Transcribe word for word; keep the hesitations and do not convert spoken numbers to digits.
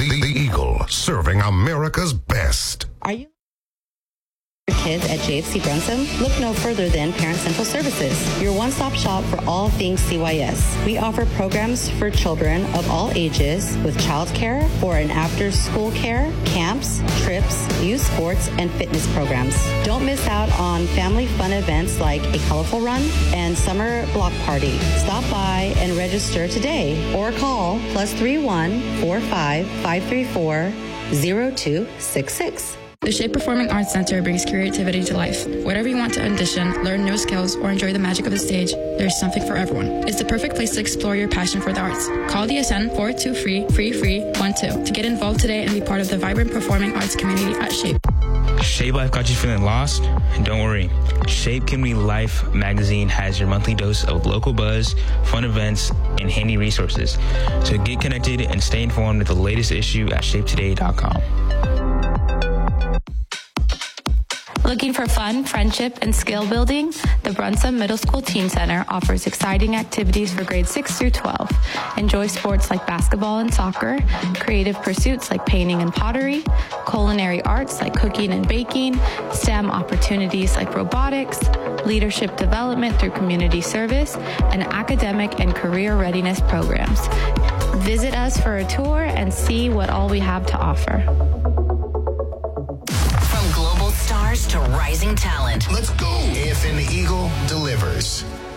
The, the Eagle, serving America's best. Are you kids at J F C Brunson? Look no further than Parent Central Services, your one-stop shop for all things C Y S. We offer programs for children of all ages with childcare or an after-school care, camps, trips, youth sports, and fitness programs. Don't miss out on family fun events like a colorful run and summer block party. Stop by and register today or call plus three one four five five three four zero two six six. The Shape Performing Arts Center brings creativity to life. Whatever you want to audition, learn new skills, or enjoy the magic of the stage, there's something for everyone. It's the perfect place to explore your passion for the arts. Call D S N four two three, three three one two to get involved today and be part of the vibrant performing arts community at Shape. Shape Life got you feeling lost? Don't worry. Shape Community Life magazine has your monthly dose of local buzz, fun events, and handy resources. So get connected and stay informed with the latest issue at shape today dot com. Looking for fun, friendship, and skill building? The Brunson Middle School Teen Center offers exciting activities for grades six through twelve. Enjoy sports like basketball and soccer, creative pursuits like painting and pottery, culinary arts like cooking and baking, STEM opportunities like robotics, leadership development through community service, and academic and career readiness programs. Visit us for a tour and see what all we have to offer. Stars to rising talent. Let's go. A F N The Eagle delivers.